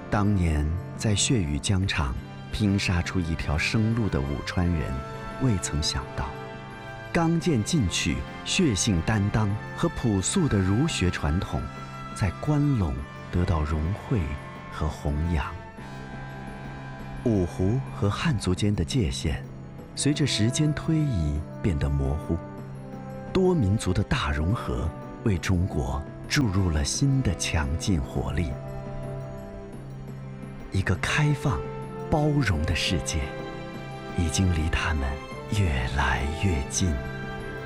当年在血雨疆场拼杀出一条生路的武川人，未曾想到，刚健进取、血性担当和朴素的儒学传统，在关陇得到融汇和弘扬。五胡和汉族间的界限，随着时间推移变得模糊。多民族的大融合，为中国注入了新的强劲活力。一个开放、包容的世界，已经离他们越来越近。